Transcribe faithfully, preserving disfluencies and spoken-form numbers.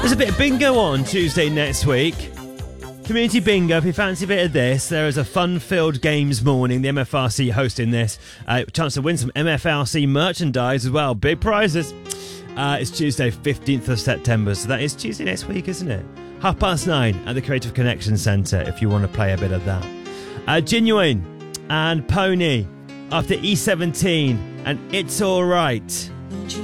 There's a bit of bingo on Tuesday next week. Community bingo, if you fancy a bit of this, there is a fun-filled games morning. The M F R C hosting this. Uh, chance to win some M F R C merchandise as well. Big prizes. Uh, it's Tuesday, fifteenth of September, so that is Tuesday next week, isn't it? Half past nine at the Creative Connection Centre if you want to play a bit of that. Uh, Genuine and Pony after E seventeen and It's Alright. Don't you